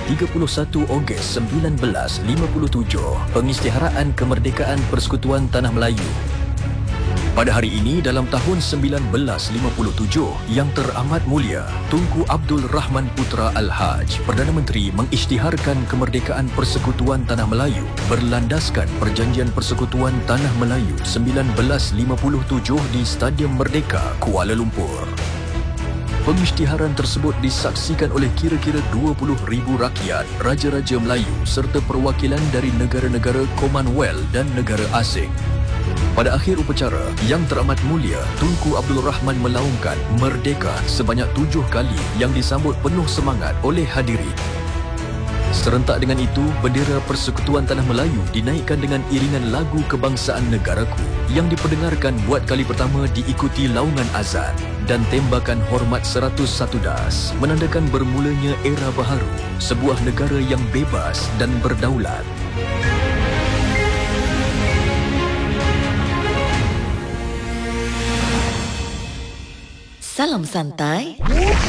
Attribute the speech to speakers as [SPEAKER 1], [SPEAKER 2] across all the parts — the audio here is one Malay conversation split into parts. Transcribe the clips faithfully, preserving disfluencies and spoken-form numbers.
[SPEAKER 1] tiga puluh satu Ogos seribu sembilan ratus lima puluh tujuh, pengisytiharaan kemerdekaan Persekutuan Tanah Melayu. Pada hari ini dalam tahun seribu sembilan ratus lima puluh tujuh, Yang Teramat Mulia Tunku Abdul Rahman Putra Al-Haj, Perdana Menteri mengisytiharkan kemerdekaan Persekutuan Tanah Melayu berlandaskan Perjanjian Persekutuan Tanah Melayu seribu sembilan ratus lima puluh tujuh di Stadium Merdeka, Kuala Lumpur. Pengisytiharan tersebut disaksikan oleh kira-kira dua puluh ribu rakyat, raja-raja Melayu serta perwakilan dari negara-negara Commonwealth dan negara asing. Pada akhir upacara, Yang Teramat Mulia Tunku Abdul Rahman melaungkan Merdeka sebanyak tujuh kali yang disambut penuh semangat oleh hadirin. Serentak dengan itu, bendera Persekutuan Tanah Melayu dinaikkan dengan iringan lagu kebangsaan negaraku yang diperdengarkan buat kali pertama diikuti laungan azan dan tembakan hormat seratus satu das, menandakan bermulanya era baharu, sebuah negara yang bebas dan berdaulat.
[SPEAKER 2] Salam santai.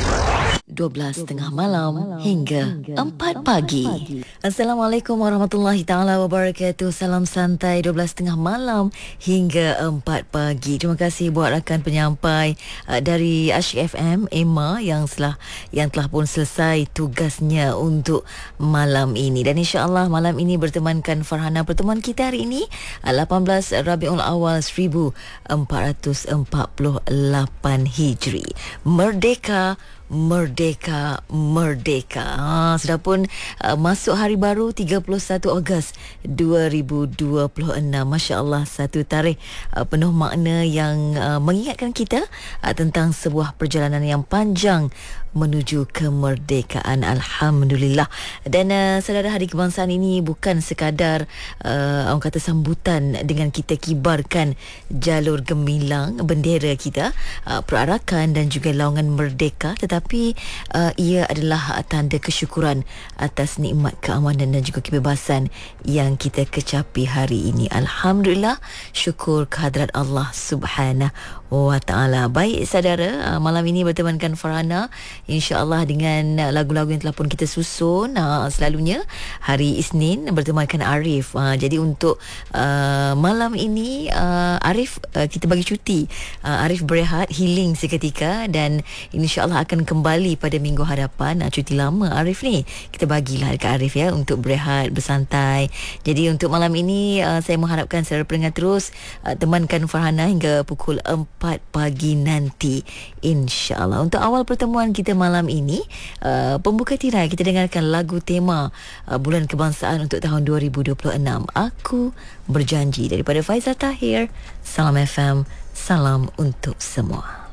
[SPEAKER 2] dua belas tengah malam hingga empat pagi. Assalamualaikum warahmatullahi taala wabarakatuh. Salam santai dua belas tengah malam hingga empat pagi. Terima kasih buat rakan penyampai uh, dari Asyik F M Emma yang telah yang telah pun selesai tugasnya untuk malam ini, dan insya-Allah malam ini bertemankan Farhana. Pertemuan kita hari ini uh, lapan belas Rabiul Awal seribu empat ratus empat puluh lapan Hijri. Merdeka, Merdeka, Merdeka. Ha, sudah pun uh, masuk hari baru tiga puluh satu Ogos dua ribu dua puluh enam. Masya Allah, satu tarikh uh, penuh makna yang uh, mengingatkan kita uh, tentang sebuah perjalanan yang panjang menuju kemerdekaan. Alhamdulillah. Dan uh, saudara, Hari Kebangsaan ini bukan sekadar uh, orang kata sambutan dengan kita kibarkan jalur gemilang bendera kita, uh, perarakan dan juga laungan merdeka, tetapi uh, ia adalah tanda kesyukuran atas nikmat keamanan dan juga kebebasan yang kita kecapi hari ini. Alhamdulillah, syukur kehadrat Allah Subhanahu wa taala. Baik saudara, uh, malam ini bertemankan Farhana insya-Allah dengan lagu-lagu yang telah pun kita susun. Uh, selalunya hari Isnin bertemankan Arif. Uh, jadi untuk uh, malam ini uh, Arif uh, kita bagi cuti. Uh, Arif berehat, healing seketika, dan insya-Allah akan kembali pada minggu hadapan. Uh, cuti lama Arif ni kita bagilah dekat Arif ya untuk berehat, bersantai. Jadi untuk malam ini uh, saya mengharapkan saudara pendengar terus uh, temankan Farhana hingga pukul empat pagi nanti insya-Allah. Untuk awal pertemuan kita malam ini, uh, pembuka tirai kita dengarkan lagu tema uh, Bulan Kebangsaan untuk tahun dua ribu dua puluh enam, Aku Berjanji, daripada Faizal Tahir. Salam F M, salam untuk semua.